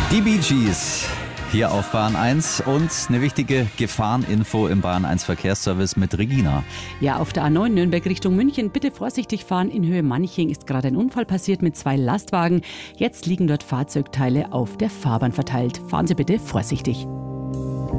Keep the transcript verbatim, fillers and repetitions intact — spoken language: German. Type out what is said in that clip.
Die Bee Gees hier auf Bayern eins und eine wichtige Gefahreninfo im Bayern eins Verkehrsservice mit Regina. Ja, auf der A neun Nürnberg Richtung München bitte vorsichtig fahren. In Höhe Manching ist gerade ein Unfall passiert mit zwei Lastwagen. Jetzt liegen dort Fahrzeugteile auf der Fahrbahn verteilt. Fahren Sie bitte vorsichtig.